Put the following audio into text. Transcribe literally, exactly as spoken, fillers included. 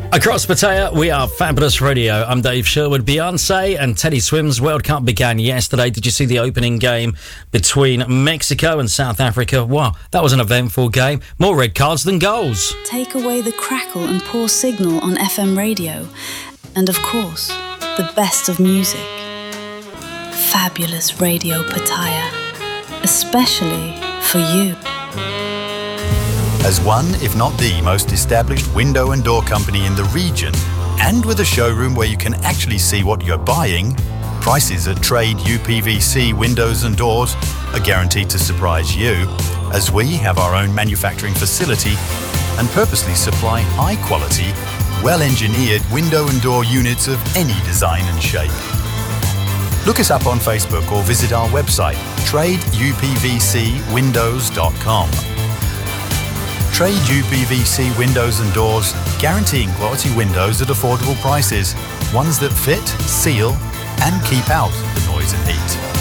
Across Pattaya, we are Fabulous Radio. I'm Dave Sherwood. Beyonce and Teddy Swims World Cup began yesterday. Did you see the opening game between Mexico and South Africa? Wow, that was an eventful game. More red cards than goals. Take away the crackle and poor signal on F M radio. And of course, the best of music. Fabulous Radio Pattaya. Especially for you. As one, if not the most established window and door company in the region, and with a showroom where you can actually see what you're buying, prices at Trade U P V C windows and doors are guaranteed to surprise you, as we have our own manufacturing facility and purposely supply high-quality, well-engineered window and door units of any design and shape. Look us up on Facebook or visit our website, trade u p v c windows dot com. Trade U P V C windows and doors, guaranteeing quality windows at affordable prices, ones that fit, seal, and keep out the noise and heat.